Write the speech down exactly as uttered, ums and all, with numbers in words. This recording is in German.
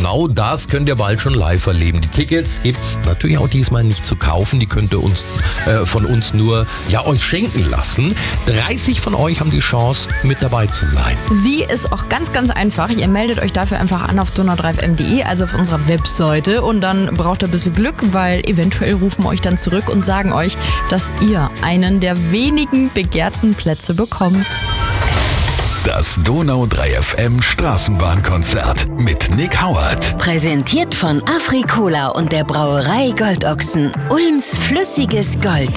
genau das könnt ihr bald schon live erleben. Die Tickets gibt's natürlich auch diesmal nicht zu kaufen. Die könnt ihr uns äh, von uns nur ja euch schenken lassen. dreißig von euch haben die Chance, mit dabei zu sein. Wie ist auch ganz, ganz einfach. Ihr meldet euch dafür einfach an auf donau drei f m punkt de, also auf unserer Webseite. Und dann braucht ihr ein bisschen Glück, weil eventuell rufen wir euch dann zurück und sagen euch, dass ihr einen der wenigen begehrten Plätze bekommt. Das Donau drei F M Straßenbahnkonzert mit Nick Howard. Präsentiert von Afri-Cola und der Brauerei Goldochsen. Ulms flüssiges Gold.